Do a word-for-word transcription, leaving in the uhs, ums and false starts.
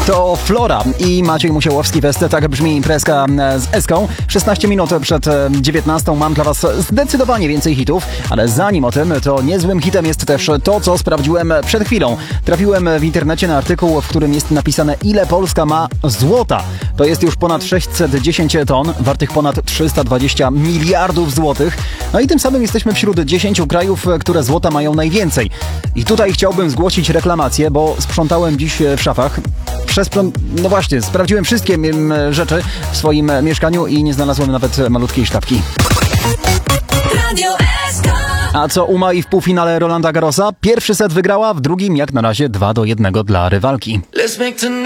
To Flora i Maciej Musiałowski West. Tak brzmi imprezka z Eską. szesnaście minut przed dziewiętnastą mam dla was zdecydowanie więcej hitów, ale zanim o tym, to niezłym hitem jest też to, co sprawdziłem przed chwilą. Trafiłem w internecie na artykuł, w którym jest napisane, ile Polska ma złota. To jest już ponad sześćset dziesięć ton, wartych ponad trzysta dwadzieścia miliardów złotych. No i tym samym jesteśmy wśród dziesięciu krajów, które złota mają najwięcej. I tutaj chciałbym zgłosić reklamację, bo sprzątałem dziś w szafach. Przesprą... No właśnie, sprawdziłem wszystkie rzeczy w swoim mieszkaniu i nie znalazłem nawet malutkiej sztabki. A co u Mai w półfinale Rolanda Garrosa? Pierwszy set wygrała, w drugim jak na razie dwa do jednego dla rywalki.